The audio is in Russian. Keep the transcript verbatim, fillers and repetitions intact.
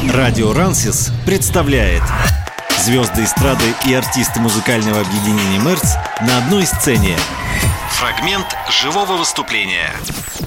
Радио Рансис представляет звезды эстрады и артисты музыкального объединения Мэрц на одной сцене. Фрагмент живого выступления.